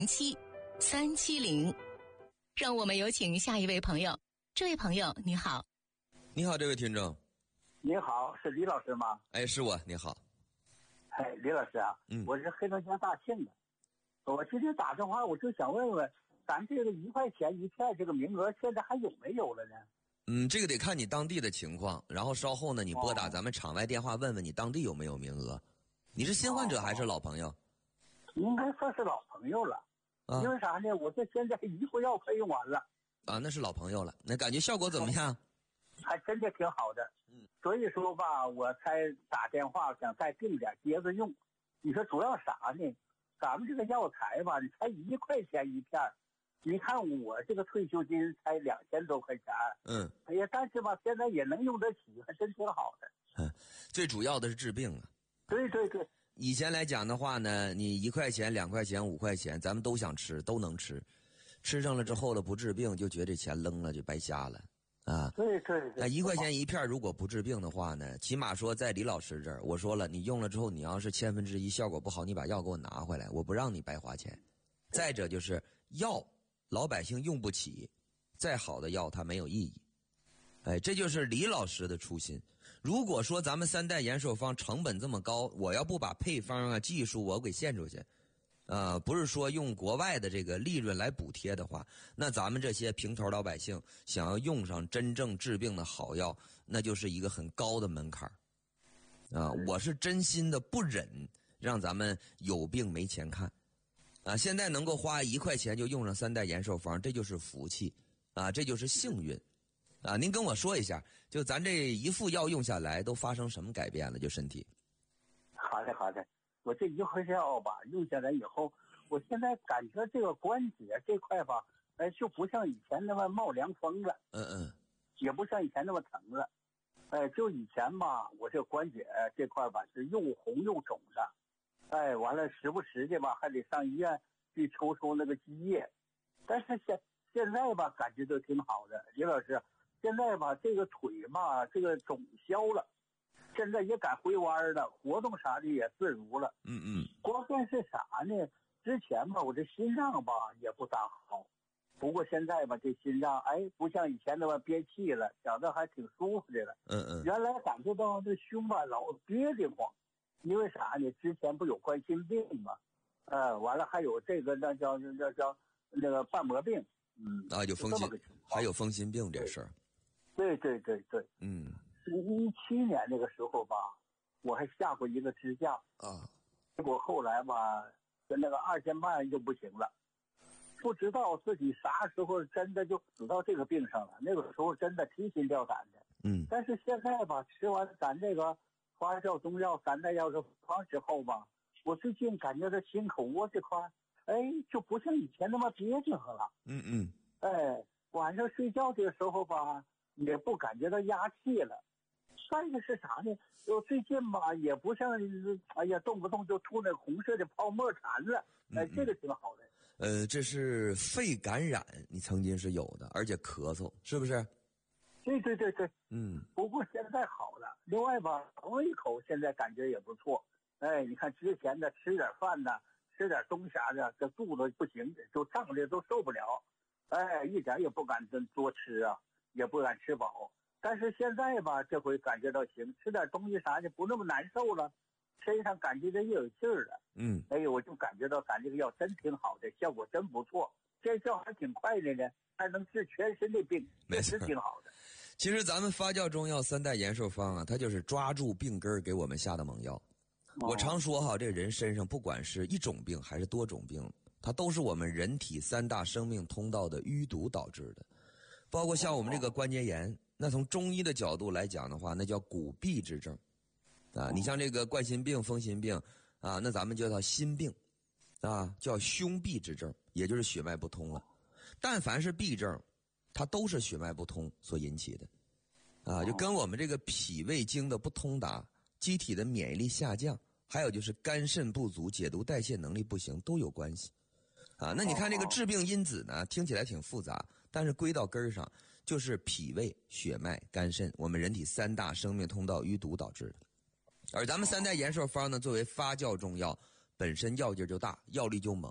7370，让我们有请下一位朋友。这位朋友你好。 你好，这位听众。 你好，是李老师吗？ 哎，是我。你好。 哎，李老师啊，我是黑龙江大庆的。我今天打电话，我就想问问，咱这个1块钱一片这个名额现在还有没有了呢？ 这个得看你当地的情况，然后稍后呢，你拨打咱们场外电话问问你当地有没有名额。你是新患者还是老朋友？ 应该算是老朋友了。因为啥呢？我这现在一副药快用完了。 啊，那是老朋友了。那感觉效果怎么样？ 还真的挺好的。所以说吧，我才打电话想再订点接着用。你说主要啥呢？咱们这个药材吧，你才1块钱一片。你看我这个退休金才2000多块钱。哎呀，但是吧，现在也能用得起，还真挺好的。 最主要的是治病啊。 对对对。 以前来讲的话呢，你1块钱、2块钱、5块钱，咱们都想吃，都能吃。吃上了之后了不治病，就觉得这钱扔了就白瞎了啊。 对对对。 那1块钱一片，如果不治病的话呢，起码说在李老师这儿，我说了，你用了之后，你要是1/1000效果不好，你把药给我拿回来，我不让你白花钱。再者就是药，老百姓用不起，再好的药它没有意义。哎，这就是李老师的初心。如果说咱们3代延寿方成本这么高，我要不把配方啊、技术我给献出去，不是说用国外的这个利润来补贴的话，那咱们这些平头老百姓想要用上真正治病的好药，那就是一个很高的门槛啊！我是真心的不忍让咱们有病没钱看啊！现在能够花1块钱就用上3代延寿方，这就是福气啊，这就是幸运。啊，您跟我说一下，就咱这一副药用下来都发生什么改变了？就身体。 好的好的，我这1块药吧用下来以后，我现在感觉这个关节这块吧，就不像以前那么冒凉风了。也不像以前那么疼了。就以前吧，我这关节这块吧是又红又肿的。完了时不时的吧还得上医院去抽那个积液。但是现在吧感觉都挺好的，李老师。现在吧，这个腿吧，这个肿消了，现在也敢回弯了，活动啥的也自如了。关键是啥呢？之前吧，我这心脏吧也不咋好，不过现在吧，这心脏不像以前那么憋气了，觉得还挺舒服的了。原来感觉到这胸吧老憋得慌，因为啥呢？之前不有冠心病吗？完了还有这个那叫那个瓣膜病。 有风心，还有风心病这事儿。 对对对对。17年那个时候吧，我还下过一个支架结果后来吧，跟那个2000半就不行了，不知道自己啥时候真的就死到这个病上了。那个时候真的提心吊胆的。但是现在吧，吃完咱这个发酵中药3代药方之后吧，我最近感觉到心口窝这块就不像以前那么憋劲了。晚上睡觉的时候吧，也不感觉到压气了。再一个是啥呢？就最近吧，也不像动不动就吐那红色的泡沫痰了。这个挺好的。 这是肺感染，你曾经是有的，而且咳嗽，是不是？ 对对对对。不过现在好了。另外吧，胃口现在感觉也不错。你看之前的吃点饭呢，吃点东西啥的，这肚子不行，就胀的都受不了。一点也不敢多吃啊，也不敢吃饱。但是现在吧，这回感觉到行，吃点东西啥的不那么难受了，身上感觉到又有劲儿了。我就感觉到咱这个药真挺好的，效果真不错。这药还挺快的呢，还能治全身的病，确实挺好的。 其实咱们发酵中药3代延寿方啊，它就是抓住病根给我们下的猛药。我常说这人身上不管是一种病还是多种病，它都是我们人体3大生命通道的淤堵导致的。包括像我们这个关节炎，那从中医的角度来讲的话，那叫骨痹之症你像这个冠心病、风心病那咱们叫它心病叫胸痹之症，也就是血脉不通了。但凡是痹症，它都是血脉不通所引起的就跟我们这个脾胃经的不通达、机体的免疫力下降，还有就是肝肾不足、解毒代谢能力不行都有关系那你看这个致病因子呢，听起来挺复杂，但是归到根儿上就是脾胃、血脉、肝肾，我们人体3大生命通道淤堵导致的。而咱们3代延寿方呢，作为发酵中药，本身药劲就大，药力就猛。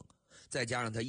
再加上他